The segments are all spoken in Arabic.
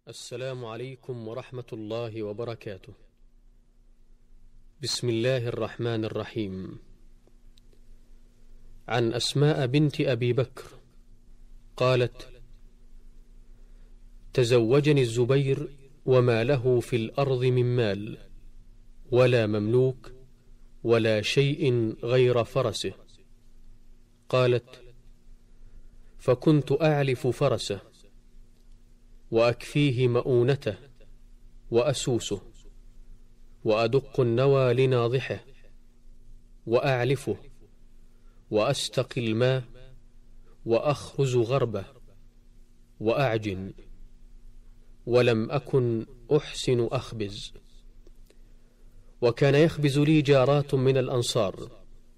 السلام عليكم ورحمة الله وبركاته. بسم الله الرحمن الرحيم. عن أسماء بنت أبي بكر قالت: تزوجني الزبير وما له في الأرض من مال ولا مملوك ولا شيء غير فرسه. قالت: فكنت أعلف فرسه وأكفيه مؤونته وأسوسه وأدق النوى لناضحه وأعلفه وأستقي الماء وأخرز غربه وأعجن، ولم أكن أحسن أخبز. وكان يخبز لي جارات من الأنصار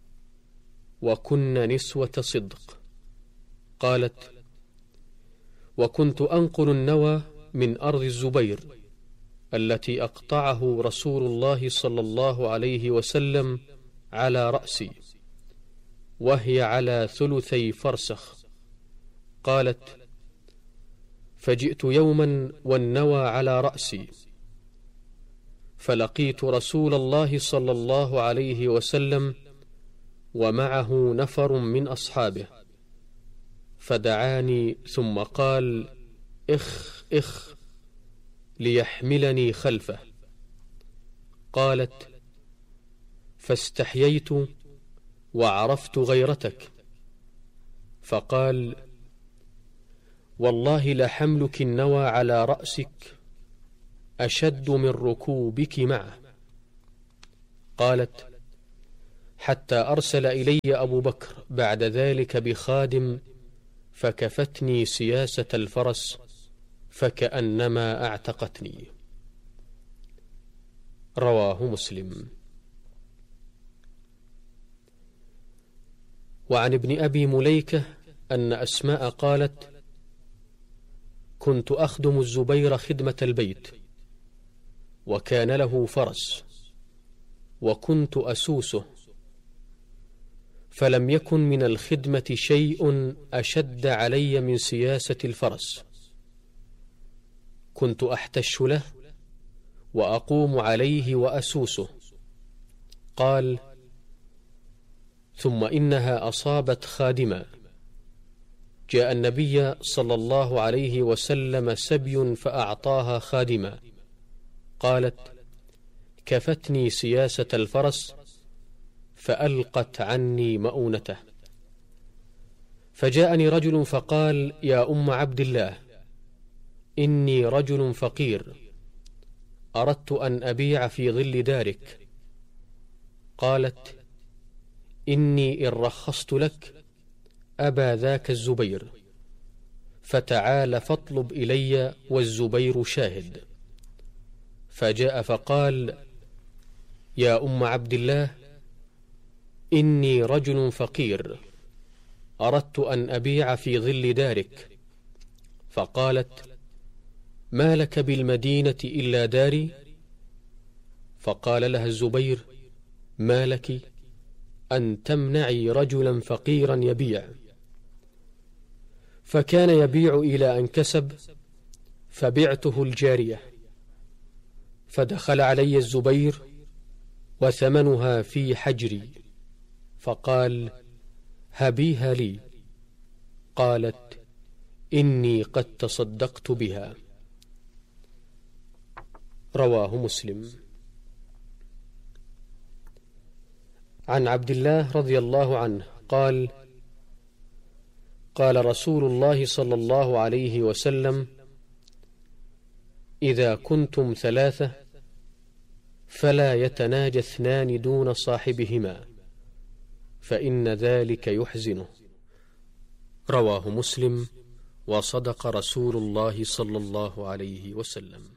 وكن نسوة صدق. قالت: وكنت أنقل النوى من أرض الزبير التي أقطعه رسول الله صلى الله عليه وسلم على رأسي، وهي على 3 فرسخ. قالت: فجئت يوما والنوى على رأسي، فلقيت رسول الله صلى الله عليه وسلم ومعه نفر من أصحابه، فدعاني ثم قال: إخ إخ ليحملني خلفه. قالت: فاستحييت وعرفت غيرتك، فقال: والله لحملك النوى على رأسك أشد من ركوبك معه. قالت: حتى أرسل إلي أبو بكر بعد ذلك بخادم فكفتني سياسة الفرس فكأنما أعتقتني. رواه مسلم. وعن ابن أبي مليكة أن أسماء قالت: كنت أخدم الزبير خدمة البيت، وكان له فرس وكنت أسوسه، فلم يكن من الخدمة شيء أشد علي من سياسة الفرس. كنت أحتش له وأقوم عليه وأسوسه. قال: ثم إنها أصابت خادما، جاء النبي صلى الله عليه وسلم سبي فأعطاها خادما. قالت: كفتني سياسة الفرس فألقت عني مؤونته. فجاءني رجل فقال: يا أم عبد الله، إني رجل فقير، أردت أن أبيع في ظل دارك. قالت: إني إن رخصت لك أبى ذاك الزبير، فتعال فاطلب إلي والزبير شاهد. فجاء فقال: يا أم عبد الله، إني رجل فقير، أردت أن أبيع في ظل دارك. فقالت: ما لك بالمدينة إلا داري؟ فقال لها الزبير: ما لك أن تمنعي رجلا فقيرا يبيع؟ فكان يبيع إلى أن كسب، فبعته الجارية. فدخل علي الزبير وثمنها في حجري، فقال: هبيها لي. قالت: إني قد تصدقت بها. رواه مسلم. عن عبد الله رضي الله عنه قال: قال رسول الله صلى الله عليه وسلم: إذا كنتم 3 فلا يتناجى 2 دون صاحبهما، فإن ذلك يحزنه. رواه مسلم. وصدق رسول الله صلى الله عليه وسلم.